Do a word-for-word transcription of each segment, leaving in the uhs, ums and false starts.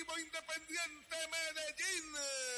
Deportivo Independiente Medellín.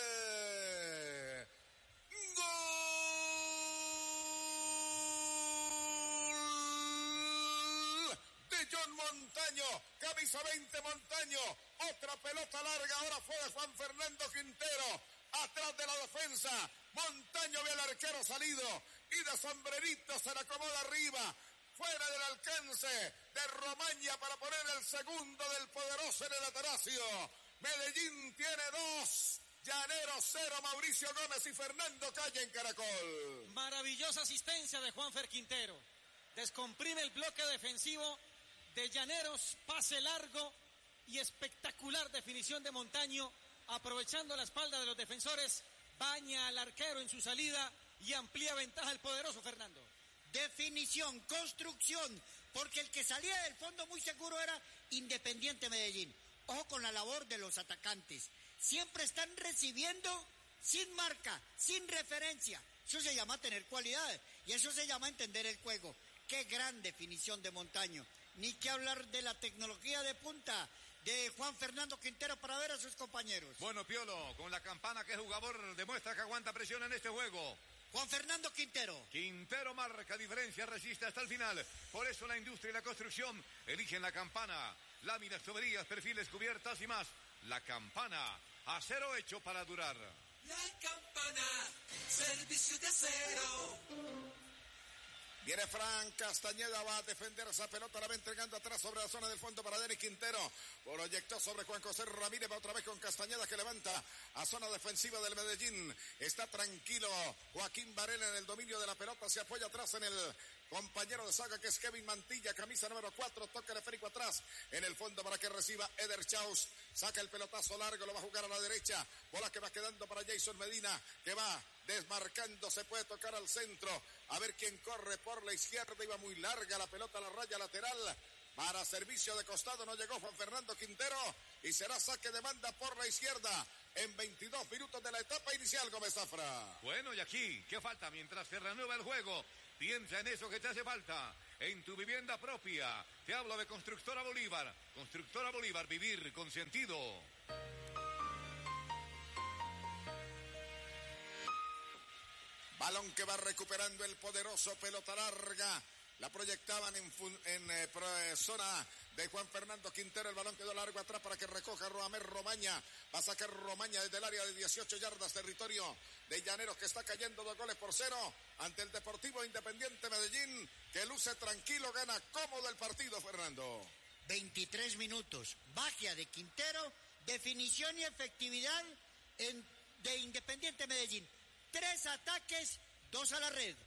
Gol de John Montaño, camisa veinte Montaño, otra pelota larga, ahora fue de Juan Fernando Quintero, atrás de la defensa, Montaño ve al arquero salido y de sombrerito se le acomoda arriba, fuera del alcance de Romaña para poner el segundo del poderoso en el Atanasio. Medellín tiene dos, Llaneros cero, Mauricio Gómez y Fernando Calle en Caracol. Maravillosa asistencia de Juanfer Quintero, descomprime el bloque defensivo de Llaneros, pase largo y espectacular definición de Montaño, aprovechando la espalda de los defensores, baña al arquero en su salida y amplía ventaja el poderoso Fernando. Definición, construcción, porque el que salía del fondo muy seguro era Independiente Medellín. Ojo con la labor de los atacantes, siempre están recibiendo sin marca, sin referencia. Eso se llama tener cualidades y eso se llama entender el juego. Qué gran definición de Montaño. Ni que hablar de la tecnología de punta de Juan Fernando Quintero para ver a sus compañeros. Bueno, Piolo, con la campana, que jugador demuestra que aguanta presión en este juego. Juan Fernando Quintero. Quintero marca diferencia, resiste hasta el final. Por eso la industria y la construcción eligen la campana. Láminas, tuberías, perfiles, cubiertas y más. La campana, acero hecho para durar. La campana, servicio de acero. Viene Fran Castañeda, va a defender esa pelota, la va entregando atrás sobre la zona del fondo para Denis Quintero. Proyectó sobre Juan José Ramírez, va otra vez con Castañeda que levanta a zona defensiva del Medellín. Está tranquilo Joaquín Varela en el dominio de la pelota, se apoya atrás en el compañero de saga que es Kevin Mantilla, camisa número cuatro, toca el esférico atrás en el fondo para que reciba Eder Chaus. Saca el pelotazo largo, lo va a jugar a la derecha. Bola que va quedando para Jason Medina, que va desmarcando, se puede tocar al centro. A ver quién corre por la izquierda, iba muy larga la pelota a la raya lateral. Para servicio de costado no llegó Juan Fernando Quintero y será saque de banda por la izquierda en veintidós minutos de la etapa inicial, Gómez Zafra. Bueno, y aquí, ¿qué falta mientras se renueva el juego? Piensa en eso que te hace falta, en tu vivienda propia. Te hablo de Constructora Bolívar. Constructora Bolívar, vivir con sentido. Balón que va recuperando el poderoso, pelota larga. La proyectaban en, fun, en eh, pro, eh, zona de Juan Fernando Quintero. El balón quedó largo atrás para que recoja Roamer Romaña. Va a sacar Romaña desde el área de dieciocho yardas, territorio de Llaneros, que está cayendo dos goles por cero ante el Deportivo Independiente Medellín, que luce tranquilo, gana cómodo el partido, Fernando. veintitrés minutos, magia de Quintero, definición y efectividad en, de Independiente Medellín. Tres ataques, dos a la red.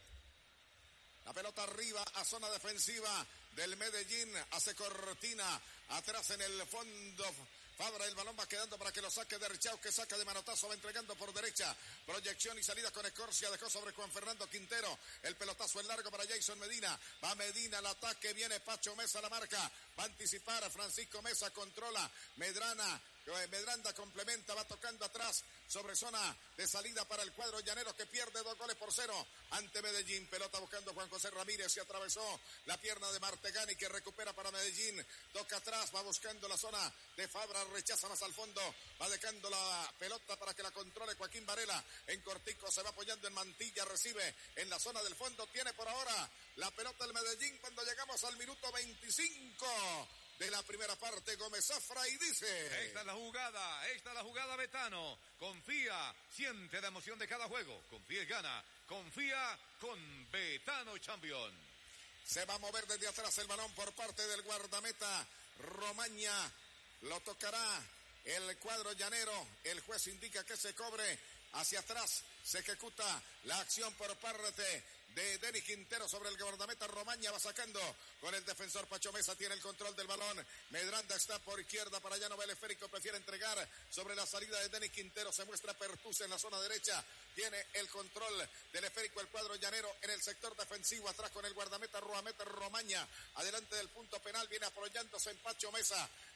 La pelota arriba a zona defensiva del Medellín, hace cortina, atrás en el fondo, Fabra, el balón va quedando para que lo saque de Richau, que saca de manotazo, va entregando por derecha, proyección y salida con Escorcia, dejó sobre Juan Fernando Quintero, el pelotazo es largo para Jason Medina, va Medina al ataque, viene Pacho Mesa a la marca, va a anticipar a Francisco Mesa, controla Medrana, Medranda complementa, va tocando atrás sobre zona de salida para el cuadro llanero, que pierde dos goles por cero ante Medellín. Pelota buscando Juan José Ramírez, y atravesó la pierna de Martegani, que recupera para Medellín, toca atrás, va buscando la zona de Fabra, rechaza más al fondo, va dejando la pelota para que la controle Joaquín Varela, en cortico se va apoyando en Mantilla, recibe en la zona del fondo, tiene por ahora la pelota el Medellín cuando llegamos al minuto veinticinco de la primera parte. Gómez Zafra, y dice: esta es la jugada, esta es la jugada, Betano. Confía, siente la emoción de cada juego. Confía y gana. Confía con Betano Champion. Se va a mover desde atrás el balón por parte del guardameta Romaña. Lo tocará el cuadro llanero. El juez indica que se cobre. Hacia atrás se ejecuta la acción por parte de Denis Quintero sobre el guardameta Romaña, va sacando con el defensor Pacho Mesa, tiene el control del balón. Medranda está por izquierda, para allá no va el esférico, prefiere entregar sobre la salida de Denis Quintero, se muestra Pertus en la zona derecha, tiene el control del esférico el cuadro llanero en el sector defensivo, atrás con el guardameta Roameta Romaña, adelante del punto penal, viene apoyándose en Pacho Mesa,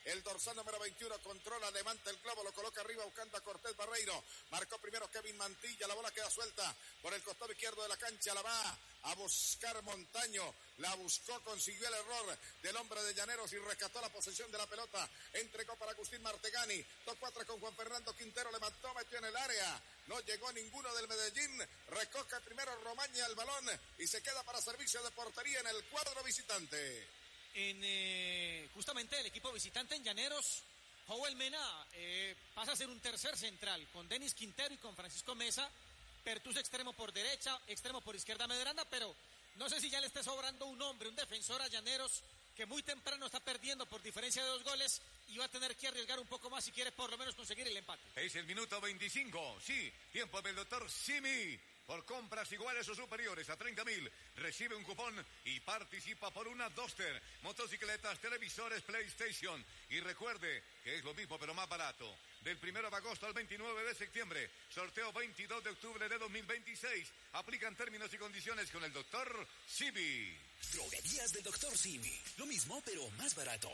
el dorsal número veintiuno, controla, levanta el globo, lo coloca arriba buscando a Cortés Barreiro. Marcó primero Kevin Mantilla, la bola queda suelta por el costado izquierdo de la cancha, la va a buscar Montaño, la buscó, consiguió el error del hombre de Llaneros y rescató la posesión de la pelota, entregó para Agustín Martegani, dos cuatro con Juan Fernando Quintero, levantó, metió en el área, no llegó ninguno del Medellín, recoge primero Romaña el balón y se queda para servicio de portería en el cuadro visitante. En eh, justamente el equipo visitante en Llaneros, Joel Mena eh, pasa a ser un tercer central con Denis Quintero y con Francisco Mesa. Pertus extremo por derecha, extremo por izquierda Medranda, pero no sé si ya le esté sobrando un hombre, un defensor a Llaneros que muy temprano está perdiendo por diferencia de dos goles y va a tener que arriesgar un poco más si quiere por lo menos conseguir el empate. Es el minuto veinticinco, sí, tiempo del doctor Simi. Por compras iguales o superiores a treinta mil, recibe un cupón y participa por una Duster, motocicletas, televisores, PlayStation. Y recuerde que es lo mismo pero más barato. Del primero de agosto al veintinueve de septiembre, sorteo veintidós de octubre de dos mil veintiséis. Aplican términos y condiciones con el doctor Simi. Droguerías del doctor Simi, lo mismo pero más barato.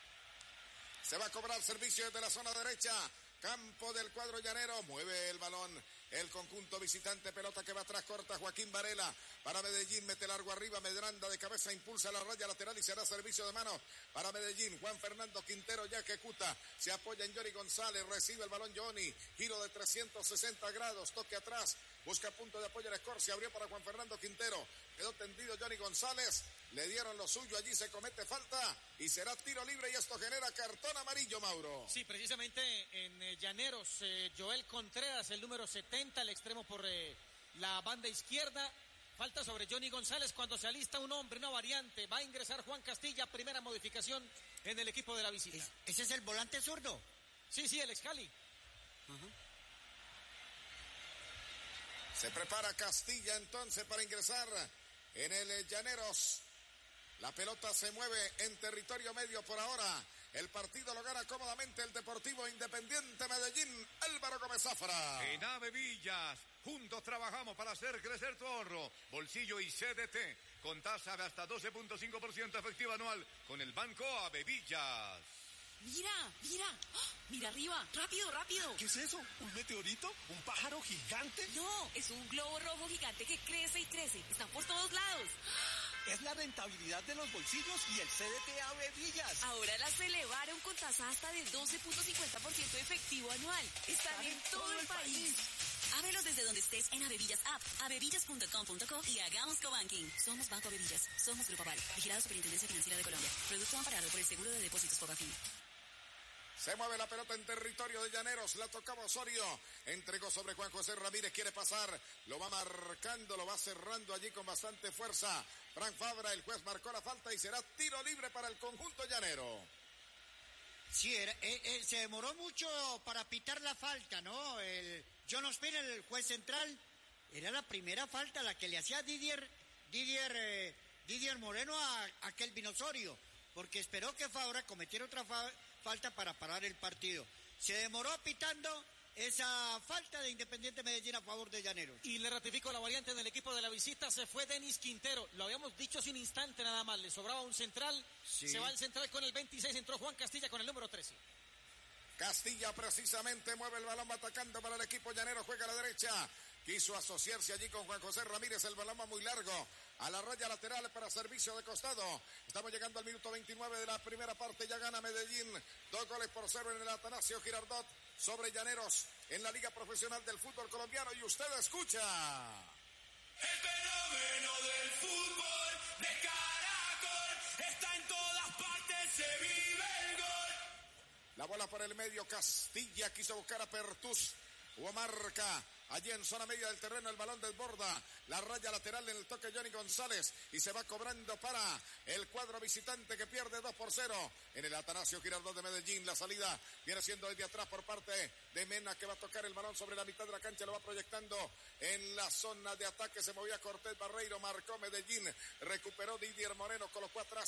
Se va a cobrar servicio desde la zona derecha. Campo del cuadro llanero, mueve el balón el conjunto visitante, pelota que va atrás, corta Joaquín Varela para Medellín, mete largo arriba, Medranda de cabeza, impulsa la raya lateral y será servicio de mano para Medellín. Juan Fernando Quintero ya ejecuta, se apoya en Johnny González, recibe el balón Johnny, giro de trescientos sesenta grados, toque atrás, busca punto de apoyo el Escorcia, abrió para Juan Fernando Quintero, quedó tendido Johnny González, le dieron lo suyo, allí se comete falta y será tiro libre y esto genera cartón amarillo, Mauro. Sí, precisamente en eh, Llaneros, eh, Joel Contreras, el número setenta, el extremo por eh, la banda izquierda, falta sobre Johnny González cuando se alista un hombre, una variante, va a ingresar Juan Castilla, primera modificación en el equipo de la visita. ¿Es, ¿Ese es el volante zurdo? Sí, sí, el Excali. Uh-huh. Se prepara Castilla entonces para ingresar en el Llaneros. La pelota se mueve en territorio medio por ahora. El partido lo gana cómodamente el Deportivo Independiente Medellín. Álvaro Gómez Zafra. En Avevillas, juntos trabajamos para hacer crecer tu ahorro. Bolsillo y C D T, con tasa de hasta doce punto cinco por ciento efectiva anual con el Banco Avevillas. Mira, mira, ¡oh! Mira arriba, rápido, rápido. ¿Qué es eso? ¿Un meteorito? ¿Un pájaro gigante? No, es un globo rojo gigante que crece y crece. Están por todos lados. Es la rentabilidad de los bolsillos y el C D T Avevillas. Ahora las elevaron con tasa hasta de doce punto cincuenta por ciento efectivo anual. Están en todo el país. Ábrelos desde donde estés en Avevillas App, avevillas punto com punto co y hagamos cobanking. Somos Banco Avevillas, somos Grupo Aval, vigilado Superintendencia Financiera de Colombia. Producto amparado por el Seguro de Depósitos Pobafin. Se mueve la pelota en territorio de Llaneros, la tocaba Osorio, entregó sobre Juan José Ramírez, quiere pasar, lo va marcando, lo va cerrando allí con bastante fuerza. Frank Fabra, el juez marcó la falta y será tiro libre para el conjunto llanero. Sí, era, eh, eh, se demoró mucho para pitar la falta, ¿no? El John Ospina, el juez central, era la primera falta la que le hacía Didier, Didier, eh, Didier Moreno a, a Kelvin Osorio, porque esperó que Fabra cometiera otra fa- falta para parar el partido. Se demoró pitando esa falta de Independiente Medellín a favor de Llaneros. Y le ratifico la variante en el equipo de la visita, se fue Denis Quintero, lo habíamos dicho hace un instante nada más, le sobraba un central, sí. Se va el central con el veintiséis, entró Juan Castilla con el número trece. Castilla precisamente mueve el balón, va atacando para el equipo llanero, juega a la derecha, quiso asociarse allí con Juan José Ramírez, el balón va muy largo, a la raya lateral para servicio de costado. Estamos llegando al minuto veintinueve de la primera parte, ya gana Medellín, dos goles por cero en el Atanasio Girardot sobre Llaneros en la Liga Profesional del Fútbol Colombiano y usted escucha. El fenómeno del fútbol de Caracol está en todas partes, se vive el gol. La bola por el medio, Castilla quiso buscar a Pertus, hubo marca. Allí en zona media del terreno el balón desborda la raya lateral en el toque Johnny González y se va cobrando para el cuadro visitante que pierde dos por cero en el Atanasio Girardot de Medellín. La salida viene siendo desde atrás por parte de Mena, que va a tocar el balón sobre la mitad de la cancha, lo va proyectando en la zona de ataque, se movía Cortés Barreiro, marcó Medellín, recuperó Didier Moreno, colocó atrás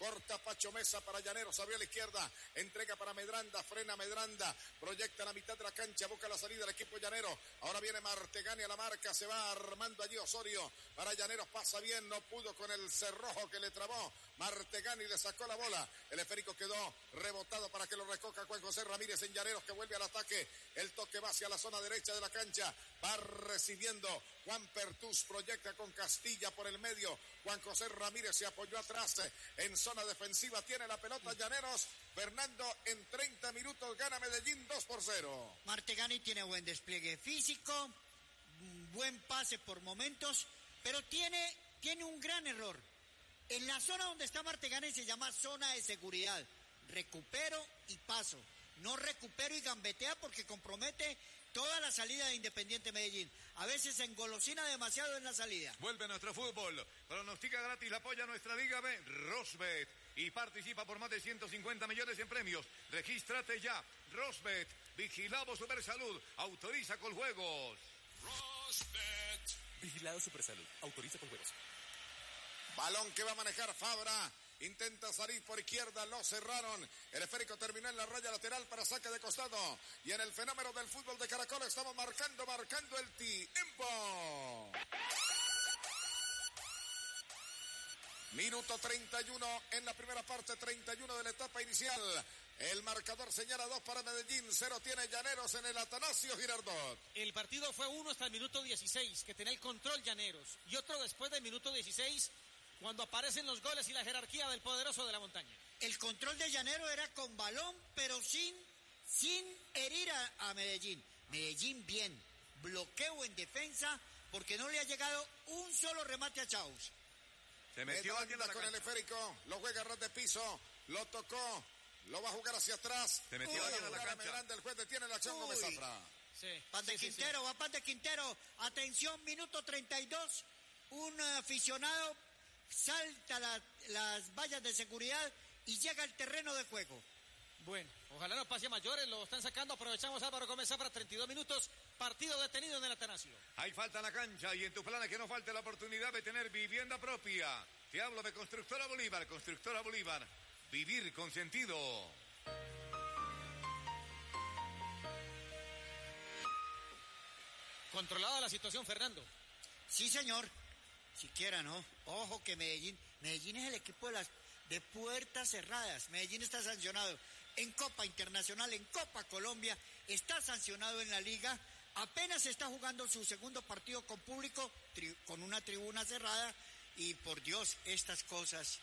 corta Pacho Mesa para Llaneros, abrió a la izquierda, entrega para Medranda, frena Medranda, proyecta la mitad de la cancha, busca la salida del equipo llanero, ahora viene Martegani a la marca, se va armando allí Osorio, para Llaneros pasa bien, no pudo con el cerrojo que le trabó, Martegani le sacó la bola, el esférico quedó rebotado para que lo recoja Juan José Ramírez en Llaneros, que vuelve al ataque, el toque va hacia la zona derecha de la cancha, va recibiendo Juan Pertús, proyecta con Castilla por el medio, Juan José Ramírez se apoyó atrás, en zona defensiva tiene la pelota Llaneros, Fernando, en treinta minutos gana Medellín dos por cero. Martegani tiene buen despliegue físico, buen pase por momentos, pero tiene, tiene un gran error. En la zona donde está Martegani se llama zona de seguridad. Recupero y paso. No recupero y gambetea porque compromete toda la salida de Independiente Medellín. A veces se engolosina demasiado en la salida. Vuelve nuestro fútbol. Pronostica gratis, la apoya nuestra Liga B, Rosbet. Y participa por más de ciento cincuenta millones en premios. Regístrate ya. Rosbet. Vigilado Supersalud. Autoriza con juegos. Rosbet. Vigilado Supersalud. Autoriza con juegos. Balón que va a manejar Fabra. Intenta salir por izquierda, lo cerraron. El esférico terminó en la raya lateral para saque de costado. Y en el fenómeno del fútbol de Caracol estamos marcando, marcando el tiempo. Minuto treinta y uno en la primera parte, treinta y uno de la etapa inicial. El marcador señala dos para Medellín, cero tiene Llaneros en el Atanasio Girardot. El partido fue uno hasta el minuto dieciséis, que tenía el control Llaneros. Y otro después del minuto dieciséis, cuando aparecen los goles y la jerarquía del poderoso de la montaña. El control de Llanero era con balón, pero sin, sin herir a, a Medellín. Medellín bien, bloqueo en defensa, porque no le ha llegado un solo remate a Chaus. Se metió aquí en la con cancha. el esférico, lo juega a ras de piso, lo tocó, lo va a jugar hacia atrás. Se metió aquí en la cancha. Medranda, el juez detiene la Chango Uy. Mesafra. Sí, Pan de sí, sí, Quintero, sí. va Pan de Quintero. Atención, minuto treinta y dos. Un aficionado salta la, las vallas de seguridad y llega al terreno de juego. Bueno, ojalá no pase a mayores, lo están sacando, aprovechamos Álvaro Gómez Zafra, treinta y dos minutos, partido detenido en el Atanasio. Hay falta en la cancha y en tu plan que no falte la oportunidad de tener vivienda propia. Te hablo de Constructora Bolívar, Constructora Bolívar, vivir con sentido. Controlada la situación, Fernando. Sí, señor. Siquiera no. Ojo que Medellín, Medellín es el equipo de las de puertas cerradas. Medellín está sancionado en Copa Internacional, en Copa Colombia, está sancionado en la Liga. Apenas está jugando su segundo partido con público, tri, con una tribuna cerrada. Y por Dios, estas cosas.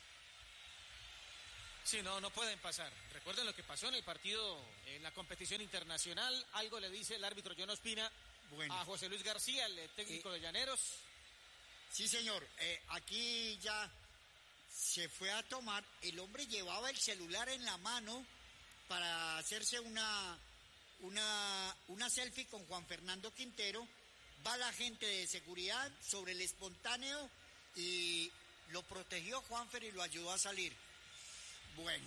Sí, no, no pueden pasar. Recuerden lo que pasó en el partido, en la competición internacional. Algo le dice el árbitro John Ospina Bueno. a José Luis García, el técnico Eh, de Llaneros. Sí, señor. Eh, aquí ya se fue a tomar. El hombre llevaba el celular en la mano para hacerse una, una, una selfie con Juan Fernando Quintero. Va la gente de seguridad sobre el espontáneo y lo protegió Juanfer y lo ayudó a salir. Bueno.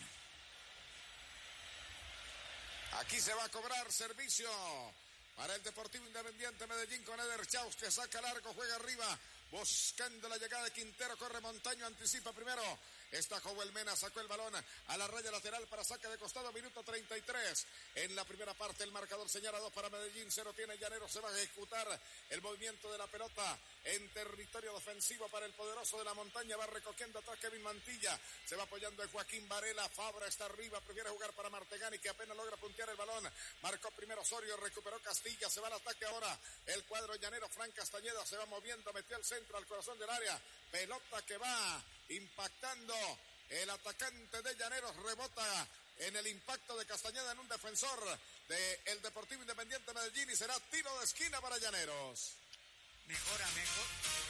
Aquí se va a cobrar servicio para el Deportivo Independiente Medellín con Eder Chaus, que saca largo, juega arriba, buscando la llegada de Quintero, corre Montaño, anticipa primero. Esta Joel Mena sacó el balón a la raya lateral para saque de costado, minuto treinta y tres. En la primera parte el marcador señala dos para Medellín, cero tiene Llanero, se va a ejecutar el movimiento de la pelota en territorio defensivo para el poderoso de la montaña, va recogiendo atrás Kevin Mantilla, se va apoyando en Joaquín Varela, Fabra está arriba, prefiere jugar para Martegani, que apenas logra puntear el balón, marcó primero Osorio, recuperó Castilla, se va al ataque ahora el cuadro llanero, Fran Castañeda se va moviendo, metió el centro al corazón del área, pelota que va impactando el atacante de Llaneros, rebota en el impacto de Castañeda en un defensor del Deportivo Independiente Medellín y será tiro de esquina para Llaneros. Mejora, mejor.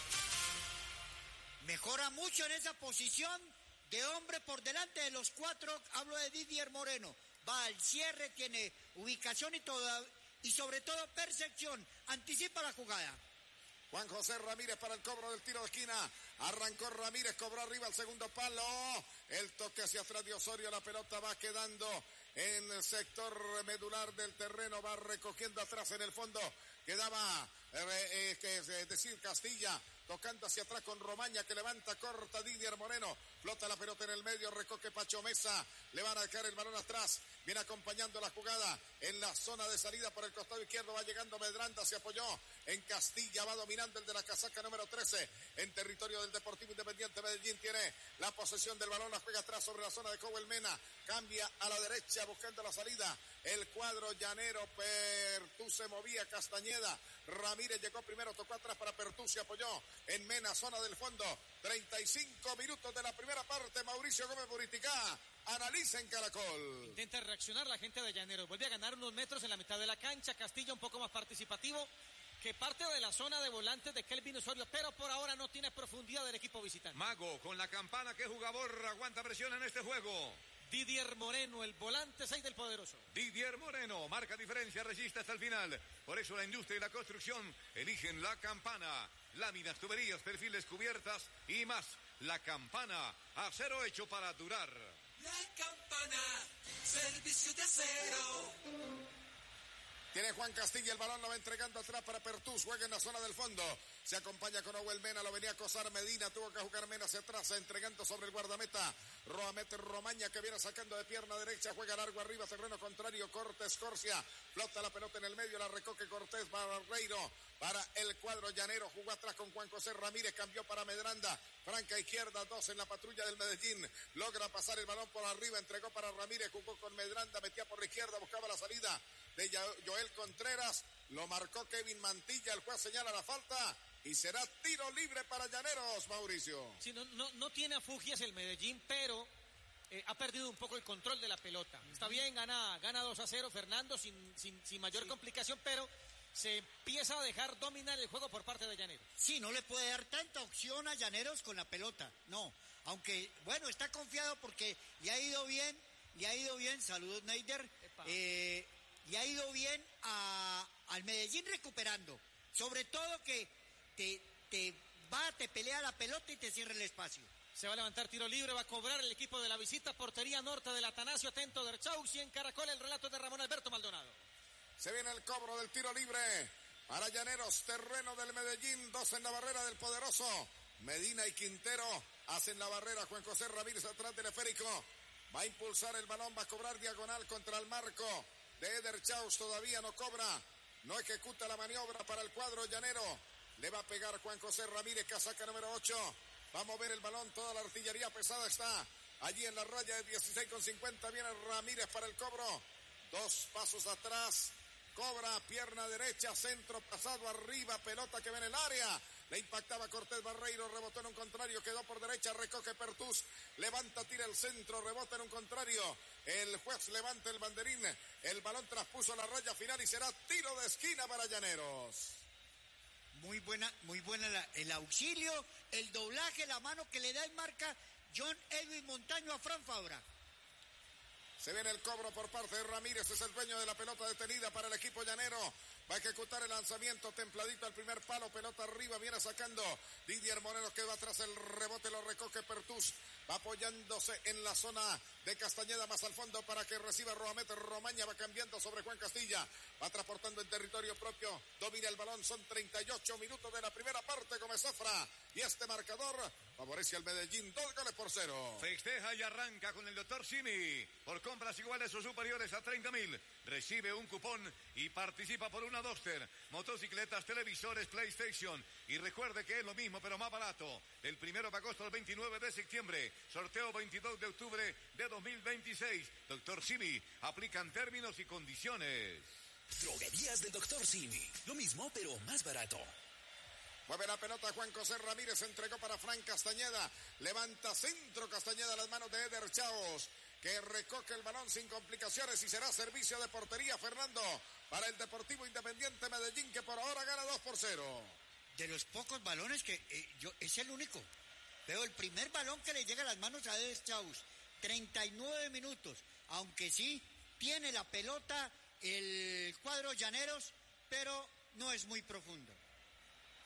Mejora mucho en esa posición de hombre por delante de los cuatro. Hablo de Didier Moreno. Va al cierre, tiene ubicación y todo, y sobre todo percepción. Anticipa la jugada. Juan José Ramírez para el cobro del tiro de esquina. Arrancó Ramírez, cobró arriba el segundo palo. El toque hacia atrás de Osorio. La pelota va quedando en el sector medular del terreno. Va recogiendo atrás en el fondo. Quedaba, eh, eh, es decir, Castilla tocando hacia atrás con Romaña que levanta corta Didier Moreno. flota la pelota en el medio, recoge Pacho Mesa, le van a dejar el balón atrás, viene acompañando la jugada en la zona de salida por el costado izquierdo, va llegando Medranda, se apoyó en Castilla, va dominando el de la casaca número trece, en territorio del Deportivo Independiente Medellín, tiene la posesión del balón, la juega atrás sobre la zona de Cowell Mena, cambia a la derecha buscando la salida, el cuadro llanero, Pertús se movía, Castañeda, Ramírez llegó primero, tocó atrás para Pertús, se apoyó en Mena, zona del fondo, treinta y cinco minutos de la primera parte, Mauricio Gómez Buriticá, analiza en Caracol. Intenta reaccionar la gente de Llaneros, vuelve a ganar unos metros en la mitad de la cancha, Castilla un poco más participativo, que parte de la zona de volantes de Kelvin Osorio, pero por ahora no tiene profundidad del equipo visitante. Mago con la campana, que jugador aguanta presión en este juego. Didier Moreno, el volante seis del poderoso. Didier Moreno, marca diferencia, resiste hasta el final. Por eso la industria y la construcción eligen la campana. Láminas, tuberías, perfiles, cubiertas y más. La campana, acero hecho para durar. La campana, servicio de acero. Tiene Juan Castilla el balón, lo va entregando atrás para Pertús, juega en la zona del fondo, se acompaña con Owell Mena, lo venía a acosar Medina, tuvo que jugar Mena hacia atrás, entregando sobre el guardameta, Roamete Romaña que viene sacando de pierna derecha, juega largo arriba, terreno contrario, Cortés Corsia, flota la pelota en el medio, la recoge Cortés Barreiro, para el cuadro llanero, jugó atrás con Juan José Ramírez, cambió para Medranda, franca izquierda, dos en la patrulla del Medellín, logra pasar el balón por arriba, entregó para Ramírez, jugó con Medranda, metía por la izquierda, buscaba la salida de Joel Contreras, lo marcó Kevin Mantilla, el juez señala la falta y será tiro libre para Llaneros, Mauricio. Sí, no, no, no tiene afugias el Medellín, pero eh, ha perdido un poco el control de la pelota. Está bien, gana, gana dos a cero Fernando sin, sin, sin mayor sí. complicación, pero se empieza a dejar dominar el juego por parte de Llaneros. Sí, no le puede dar tanta opción a Llaneros con la pelota, no. Aunque, bueno, está confiado porque le ha ido bien, le ha ido bien, saludos Neider, eh, le ha ido bien a, al Medellín recuperando. Sobre todo que te, te va, te pelea la pelota y te cierra el espacio. Se va a levantar tiro libre, va a cobrar el equipo de la visita, portería norte del Atanasio, atento de Erchaux, y en Caracol el relato de Ramón Alberto Maldonado. Se viene el cobro del tiro libre para Llaneros, terreno del Medellín, dos en la barrera del poderoso. Medina y Quintero hacen la barrera, Juan José Ramírez atrás del esférico. Va a impulsar el balón, va a cobrar diagonal contra el marco de Eder Chaus, todavía no cobra, no ejecuta la maniobra para el cuadro llanero. Le va a pegar Juan José Ramírez, casaca número ocho. Va a mover el balón, toda la artillería pesada está allí en la raya de dieciséis con cincuenta. Viene Ramírez para el cobro. Dos pasos atrás. Cobra, pierna derecha, centro pasado arriba, pelota que ve en el área. Le impactaba Cortés Barreiro, rebotó en un contrario, quedó por derecha, recoge Pertús, levanta, tira el centro, rebota en un contrario. El juez levanta el banderín, el balón traspuso la raya final y será tiro de esquina para Llaneros. Muy buena, muy buena la, el auxilio, el doblaje, la mano que le da en marca John Edwin Montaño a Fran Fabra. Se viene el cobro por parte de Ramírez, es el dueño de la pelota detenida para el equipo llanero. Va a ejecutar el lanzamiento templadito al primer palo, pelota arriba, viene sacando Didier Moreno, que va atrás, el rebote lo recoge Pertús, va apoyándose en la zona de Castañeda más al fondo para que reciba Roamete Romaña, va cambiando sobre Juan Castilla, va transportando en territorio propio, domina el balón, son treinta y ocho minutos de la primera parte, come Zafra, y este marcador favorece al Medellín, dos goles por cero. Festeja y arranca con el doctor Simi, por compras iguales o superiores a treinta mil, recibe un cupón y participa por una Duster, motocicletas, televisores, PlayStation, y recuerde que es lo mismo pero más barato. Del primero de agosto al veintinueve de septiembre, sorteo veintidós de octubre de dos mil veintiséis. doctor Simi, aplican términos y condiciones. Droguerías del doctor Simi, lo mismo pero más barato. Mueve la pelota Juan José Ramírez, entregó para Fran Castañeda, levanta centro Castañeda a las manos de Eder Chaos, que recoge el balón sin complicaciones y será servicio de portería, Fernando, para el Deportivo Independiente Medellín, que por ahora gana dos por cero. De los pocos balones que eh, yo es el único. Veo el primer balón que le llega a las manos a Eder Chaus, treinta y nueve minutos, aunque sí tiene la pelota el cuadro Llaneros, pero no es muy profundo.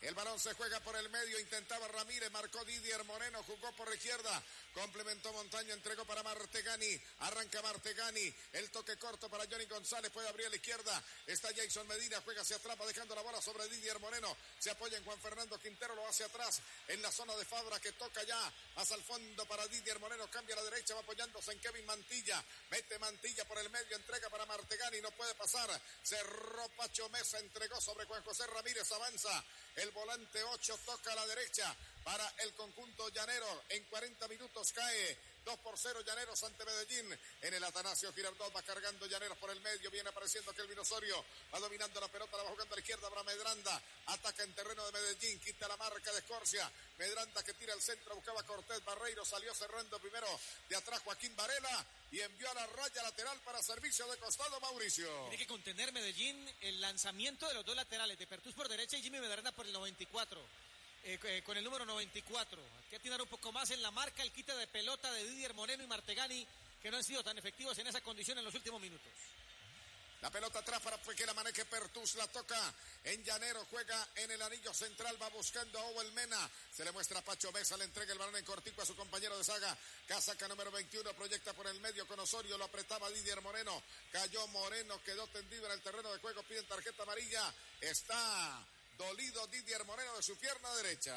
El balón se juega por el medio, intentaba Ramírez, marcó Didier Moreno, jugó por la izquierda, complementó Montaño, entregó para Martegani, arranca Martegani, el toque corto para Johnny González, puede abrir a la izquierda, está Jason Medina, juega hacia atrás, va dejando la bola sobre Didier Moreno, se apoya en Juan Fernando Quintero, lo hace atrás, en la zona de Fabra, que toca ya, hacia el fondo para Didier Moreno, cambia a la derecha, va apoyándose en Kevin Mantilla, mete Mantilla por el medio, entrega para Martegani, no puede pasar, cerró Pacho Mesa, entregó sobre Juan José Ramírez, avanza, el volante ocho toca a la derecha para el conjunto llanero, en cuarenta minutos cae dos por cero Llaneros ante Medellín, en el Atanasio Girardot va cargando Llaneros por el medio, viene apareciendo Kelvin Osorio, va dominando la pelota, la va jugando a la izquierda para Medranda, ataca en terreno de Medellín, quita la marca de Escorcia, Medranda que tira al centro, buscaba Cortés Barreiro, salió cerrando primero de atrás Joaquín Varela y envió a la raya lateral para servicio de costado Mauricio. Tiene que contener Medellín el lanzamiento de los dos laterales, de Pertús por derecha y Jimmy Medranda por el noventa y cuatro. Eh, eh, con el número noventa y cuatro. Hay que atinar un poco más en la marca, el quite de pelota de Didier Moreno y Martegani, que no han sido tan efectivos en esa condición en los últimos minutos. La pelota atrás para que la maneje Pertús, la toca en Llanero, juega en el anillo central, va buscando a Owen Mena, se le muestra a Pacho Mesa, le entrega el balón en cortico a su compañero de saga, casaca número veintiuno, proyecta por el medio con Osorio, lo apretaba Didier Moreno, cayó Moreno, quedó tendido en el terreno de juego, piden tarjeta amarilla, está dolido Didier Moreno de su pierna derecha.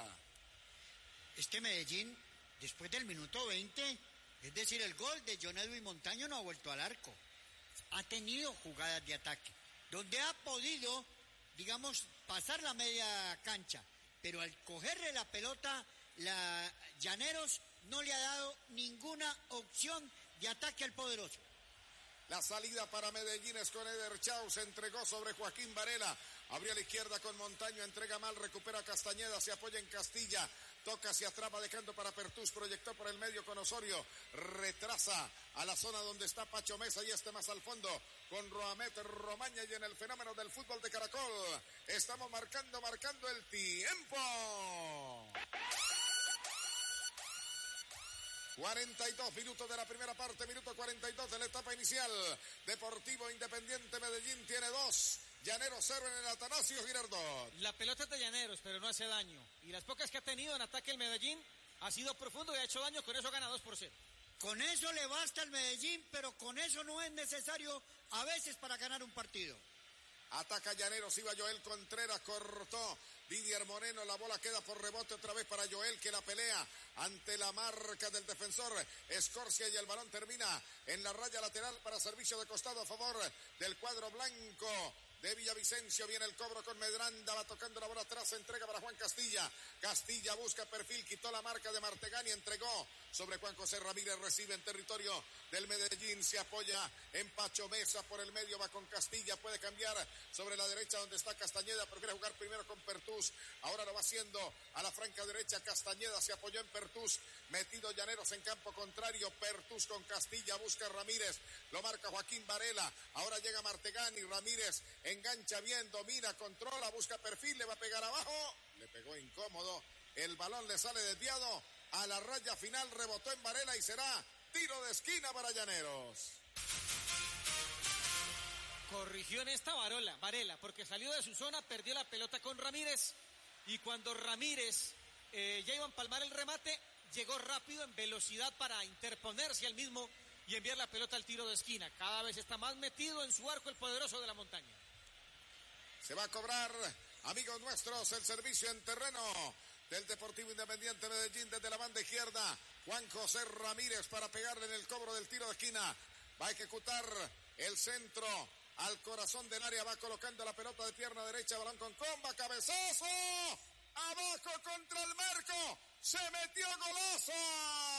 Este Medellín, después del minuto veinte, es decir, el gol de John Edwin Montaño, no ha vuelto al arco. Ha tenido jugadas de ataque, donde ha podido, digamos, pasar la media cancha, pero al cogerle la pelota, la Llaneros no le ha dado ninguna opción de ataque al poderoso. La salida para Medellín es con Eder Chau, se entregó sobre Joaquín Varela, abrió a la izquierda con Montaño, entrega mal, recupera Castañeda, se apoya en Castilla, toca hacia atrás, va dejando para Pertús, proyectó por el medio con Osorio, retrasa a la zona donde está Pacho Mesa y este más al fondo con Roamet Romaña y en el fenómeno del fútbol de Caracol. Estamos marcando, marcando el tiempo. cuarenta y dos minutos de la primera parte, minuto cuarenta y dos de la etapa inicial. Deportivo Independiente Medellín tiene dos, Llaneros cero en el Atanasio Girardot. La pelota es de Llaneros, pero no hace daño. Y las pocas que ha tenido en ataque el Medellín ha sido profundo y ha hecho daño, con eso gana dos por cero. Con eso le basta al Medellín, pero con eso no es necesario a veces para ganar un partido. Ataca Llaneros, iba Joel Contreras, cortó Didier Moreno, la bola queda por rebote otra vez para Joel, que la pelea ante la marca del defensor Escorcia y el balón termina en la raya lateral para servicio de costado a favor del cuadro blanco de Villavicencio. Viene el cobro con Medranda, va tocando la bola atrás, entrega para Juan Castilla. Castilla busca perfil, quitó la marca de Martegani, entregó sobre Juan José Ramírez, recibe en territorio del Medellín, se apoya en Pacho Mesa por el medio, va con Castilla, puede cambiar sobre la derecha donde está Castañeda, prefiere jugar primero con Pertús, ahora lo va haciendo a la franca derecha. Castañeda se apoyó en Pertús, metido Llaneros en campo contrario, Pertús con Castilla, busca a Ramírez, lo marca Joaquín Varela, ahora llega Martegani, Ramírez engancha bien, domina, controla, busca perfil, le va a pegar abajo, le pegó incómodo, el balón le sale desviado a la raya final, rebotó en Varela y será tiro de esquina para Llaneros. Corrigió en esta Varela, Varela, porque salió de su zona, perdió la pelota con Ramírez y cuando Ramírez eh, ya iba a empalmar el remate, llegó rápido en velocidad para interponerse al mismo y enviar la pelota al tiro de esquina. Cada vez está más metido en su arco el poderoso de la montaña. Se va a cobrar, amigos nuestros, el servicio en terreno del Deportivo Independiente Medellín desde la banda izquierda. Juan José Ramírez para pegarle en el cobro del tiro de esquina. Va a ejecutar el centro al corazón del área. Va colocando la pelota de pierna derecha. Balón con comba. Cabezazo. Abajo contra el marco. Se metió golazo.